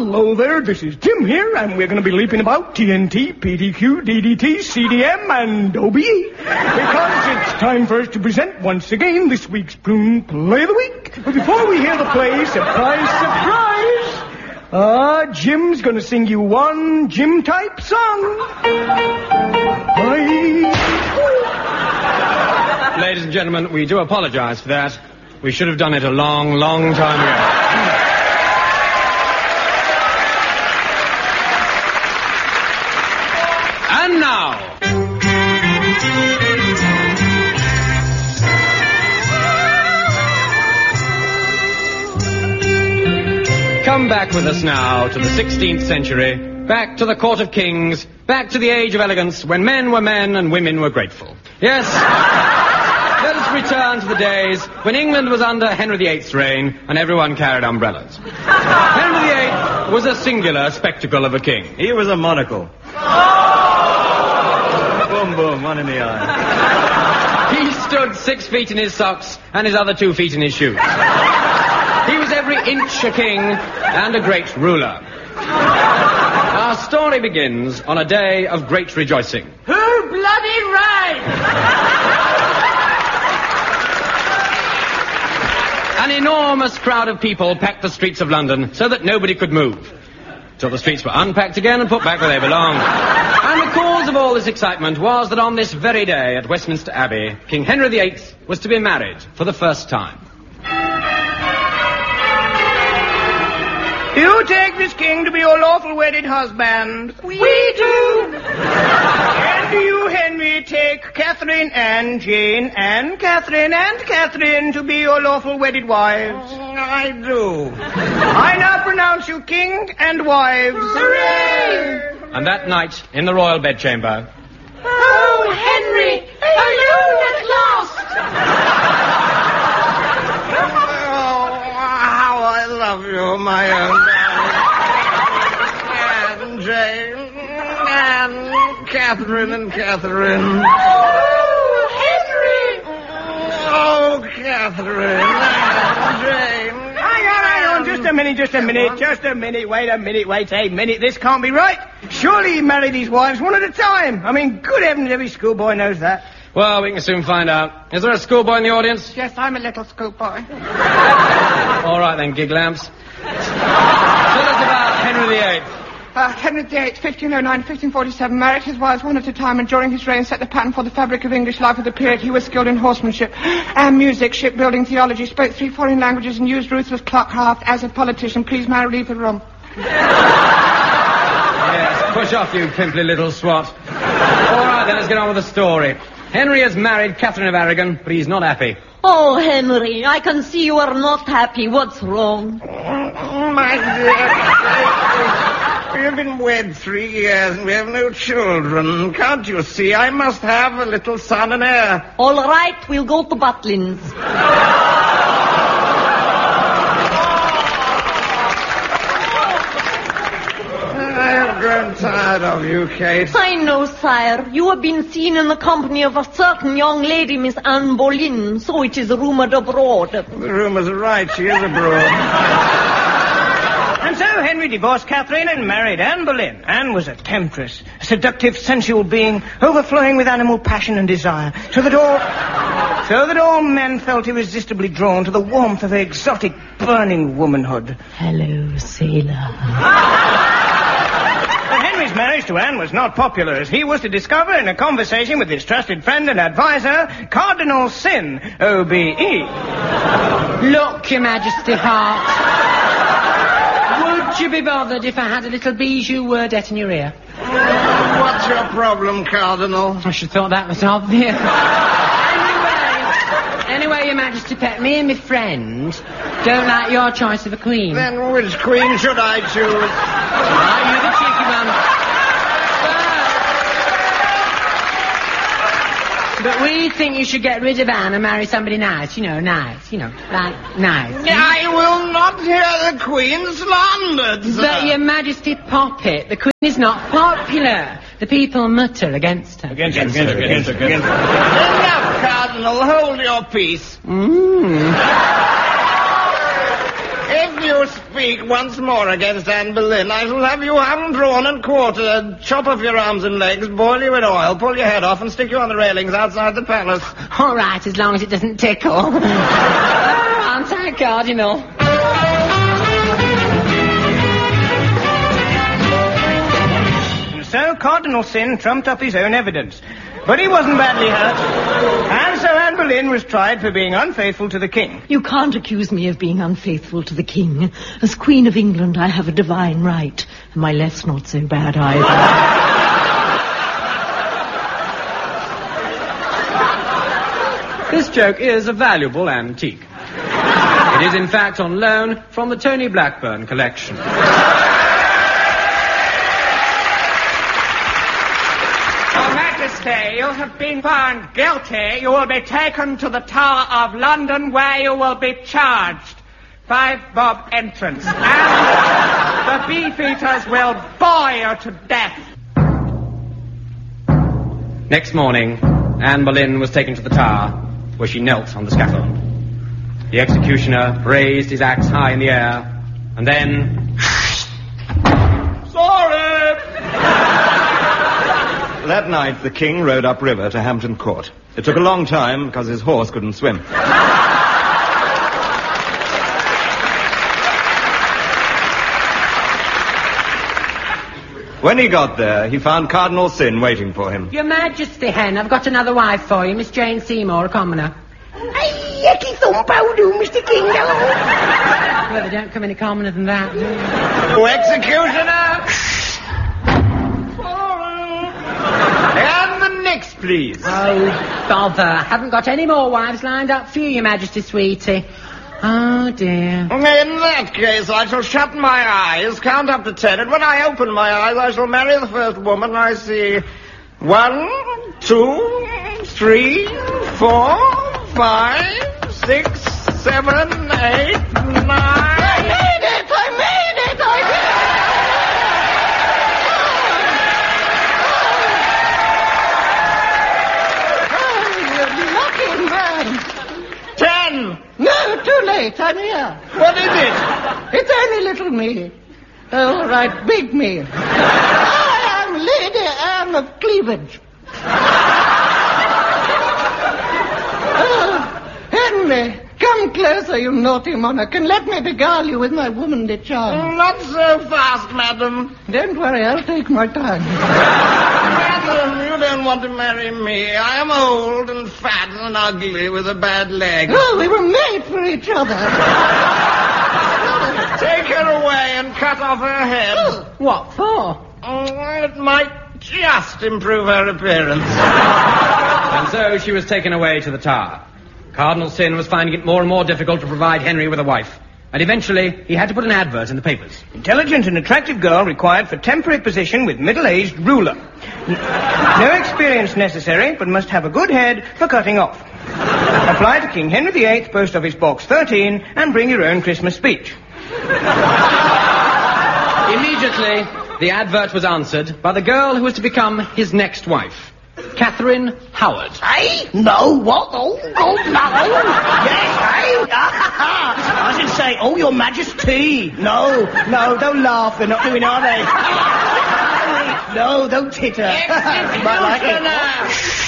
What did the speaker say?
Hello there, this is Tim here, and we're going to be leaping about TNT, PDQ, DDT, CDM, and OBE. Because it's time for us to present once again this week's Play of the Week. But before we hear the play, surprise, surprise, Jim's going to sing you one Jim-type song. Ladies and gentlemen, we do apologize for that. We should have done it a long, long time ago. And now... Come back with us now to the 16th century, back to the court of kings, back to the age of elegance when men were men and women were grateful. Yes, let us return to the days when England was under Henry VIII's reign and everyone carried umbrellas. Henry VIII was a singular spectacle of a king. He was a monocle. Boom, boom, one in the eye. He stood 6 feet in his socks and his other 2 feet in his shoes. He was every inch a king and a great ruler. Our story begins on a day of great rejoicing. Who bloody right? An enormous crowd of people packed the streets of London so that nobody could move. Till the streets were unpacked again and put back where they belonged. And the cause of all this excitement was that on this very day at Westminster Abbey, King Henry VIII was to be married for the first time. You take this king to be your lawful wedded husband. We do. And you, Henry, take Catherine and Jane and Catherine to be your lawful wedded wives. I do. I now pronounce you king and wives. Hooray! And that night, in the royal bedchamber... Oh, Henry, alone at last! How I love you, my own darling. And Jane, and Catherine and Catherine. Oh, Henry! Oh, Catherine and Jane. Hang on, just a minute, wait a minute, this can't be right. Surely he married these wives one at a time. I mean, good heavens, every schoolboy knows that. Well, we can soon find out. Is there a schoolboy in the audience? Yes, I'm a little schoolboy. All right, then, gig lamps. Tell us about Henry VIII. Henry VIII, 1509-1547, married his wives one at a time, and during his reign set the pattern for the fabric of English life of the period. He was skilled in horsemanship and music, shipbuilding, theology, spoke 3 foreign languages, and used ruthless clockcraft as a politician. Please, Mary, leave the room. Yes, push off, you pimply little swat. All right, then, let's get on with the story. Henry has married Catherine of Aragon, but he's not happy. Oh, Henry, I can see you are not happy. What's wrong? My dear, we have been wed 3 years and we have no children. Can't you see? I must have a little son and heir. All right, we'll go to Butlins. I have grown tired of you, Kate. I know, sire. You have been seen in the company of a certain young lady, Miss Anne Boleyn, so it is rumored abroad. The rumors are right. She is abroad. And so Henry divorced Catherine and married Anne Boleyn. Anne was a temptress, a seductive, sensual being, overflowing with animal passion and desire, so that all men felt irresistibly drawn to the warmth of her exotic, burning womanhood. Hello, sailor. But Henry's marriage to Anne was not popular, as he was to discover in a conversation with his trusted friend and advisor, Cardinal Sin, OBE. Look, Your Majesty, heart. Would you be bothered if I had a little bijou wordette in your ear? What's your problem, Cardinal? I should have thought that was obvious. Anyway, Your Majesty, pet, me and my friend don't like your choice of a queen. Then which queen should I choose? Ah, you're the cheeky one. But we think you should get rid of Anne and marry somebody nice, like nice. I will not hear the queen slandered, sir. But, Your Majesty, pop it. The queen is not popular. The people mutter against her. Against her. Enough, Cardinal. Hold your peace. Mm. If you speak once more against Anne Boleyn, I shall have you hung, drawn, and quartered, chop off your arms and legs, boil you in oil, pull your head off, and stick you on the railings outside the palace. All right, as long as it doesn't tickle. Aren't I, Cardinal? So Cardinal Sin trumped up his own evidence. But he wasn't badly hurt. And so Anne Boleyn was tried for being unfaithful to the king. You can't accuse me of being unfaithful to the king. As Queen of England, I have a divine right. And my left's not so bad either. This joke is a valuable antique. It is, in fact, on loan from the Tony Blackburn collection. You have been found guilty. You will be taken to the Tower of London, where you will be charged. 5 bob entrance. And the beefeaters will bore you to death. Next morning, Anne Boleyn was taken to the Tower, where she knelt on the scaffold. The executioner raised his axe high in the air, and then... Sorry! That night, the king rode upriver to Hampton Court. It took a long time because his horse couldn't swim. When he got there, he found Cardinal Sin waiting for him. Your Majesty, Hen, I've got another wife for you, Miss Jane Seymour, a commoner. Hey, yucky thump, how do, Mr. King? Well, they don't come any commoner than that, do they? Oh, executioner! And the next, please. Oh, bother. Haven't got any more wives lined up for you, Your Majesty, sweetie. Oh, dear. In that case, I shall shut my eyes, count up to 10, and when I open my eyes, I shall marry the first woman I see. 1, 2, 3, 4, 5, 6, 7, 8, 9... I made it! No, too late. I'm here. What is it? It's only little me. All right, big me. I am Lady Anne of Cleavage. Oh, Henry, come closer, you naughty monarch, and let me beguile you with my womanly charm. Not so fast, madam. Don't worry, I'll take my time. Madam, you don't want to marry me. I am old and fat and ugly with a bad leg. Oh, we were made for each other. Take her away and cut off her head. Oh, what for? It might just improve her appearance. And so she was taken away to the Tower. Cardinal Sin was finding it more and more difficult to provide Henry with a wife. And eventually, he had to put an advert in the papers. Intelligent and attractive girl required for temporary position with middle-aged ruler. No experience necessary, but must have a good head for cutting off. Apply to King Henry VIII, Post Office Box 13, and bring your own Christmas speech. Immediately, the advert was answered by the girl who was to become his next wife, Catherine Howard. Hey? No, what? Oh, no. Yes, hey? I should say, oh, Your Majesty. No, don't laugh. They're not doing, are they? No, don't titter. Might like it.